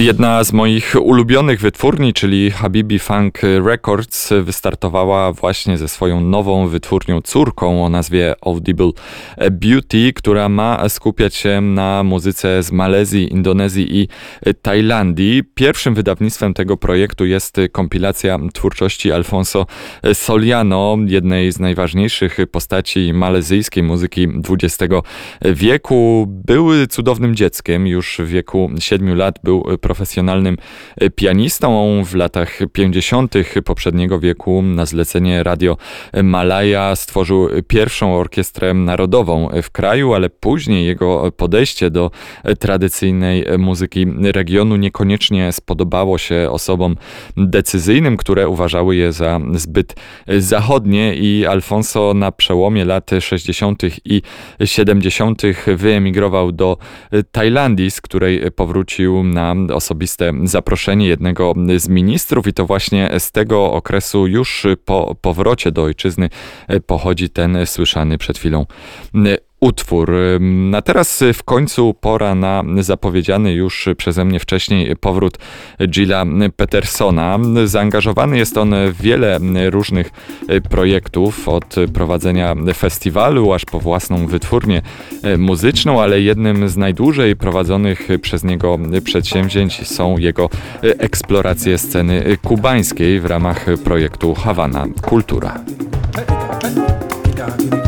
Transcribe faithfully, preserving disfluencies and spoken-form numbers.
Jedna z moich ulubionych wytwórni, czyli Habibi Funk Records, wystartowała właśnie ze swoją nową wytwórnią córką o nazwie Audible Beauty, która ma skupiać się na muzyce z Malezji, Indonezji i Tajlandii. Pierwszym wydawnictwem tego projektu jest kompilacja twórczości Alfonso Soliano, jednej z najważniejszych postaci malezyjskiej muzyki dwudziestego wieku. Był cudownym dzieckiem, już w wieku siedmiu lat był profesjonalnym pianistą. W latach pięćdziesiątych poprzedniego wieku na zlecenie Radio Malaya stworzył pierwszą orkiestrę narodową w kraju, ale później jego podejście do tradycyjnej muzyki regionu niekoniecznie spodobało się osobom decyzyjnym, które uważały je za zbyt zachodnie, i Alfonso na przełomie lat sześćdziesiątych i siedemdziesiątych wyemigrował do Tajlandii, z której powrócił na osobiste zaproszenie jednego z ministrów, i to właśnie z tego okresu, już po powrocie do ojczyzny, pochodzi ten słyszany przed chwilą utwór. A teraz w końcu pora na zapowiedziany już przeze mnie wcześniej powrót Gilla Petersona. Zaangażowany jest on w wiele różnych projektów, od prowadzenia festiwalu aż po własną wytwórnię muzyczną, ale jednym z najdłużej prowadzonych przez niego przedsięwzięć są jego eksploracje sceny kubańskiej w ramach projektu Hawana Kultura.